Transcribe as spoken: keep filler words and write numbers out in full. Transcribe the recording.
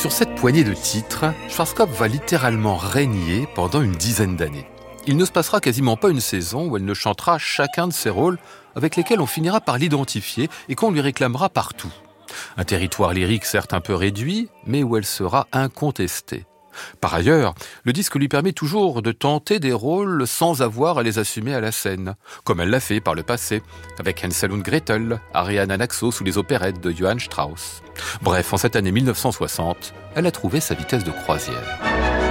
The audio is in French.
Sur cette poignée de titres, Schwarzkopf va littéralement régner pendant une dizaine d'années. Il ne se passera quasiment pas une saison où elle ne chantera chacun de ses rôles avec lesquels on finira par l'identifier et qu'on lui réclamera partout. Un territoire lyrique certes un peu réduit, mais où elle sera incontestée. Par ailleurs, le disque lui permet toujours de tenter des rôles sans avoir à les assumer à la scène, comme elle l'a fait par le passé, avec Hansel und Gretel, Ariane à Naxos ou les opérettes de Johann Strauss. Bref, en cette année mille neuf cent soixante, elle a trouvé sa vitesse de croisière.